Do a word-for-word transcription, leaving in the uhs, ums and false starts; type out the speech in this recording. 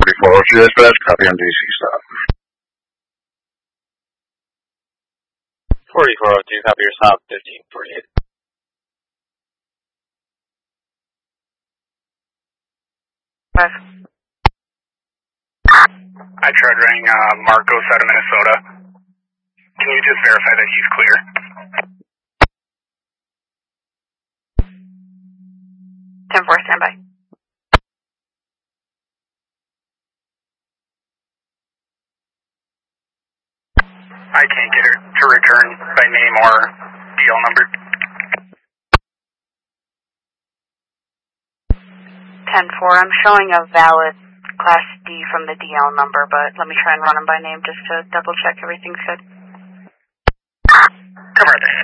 forty-four oh two dispatch, copy on D C stop. forty-four oh two, copy your stop, fifteen forty-eight. Five. I tried ringing uh, Marcos out of Minnesota. Can you just verify that he's clear? ten four, standby. I can't get her to return by name or D L number. ten four, I'm showing a valid Class D from the D L number, but let me try and run them by name just to double check everything's good. Come right there.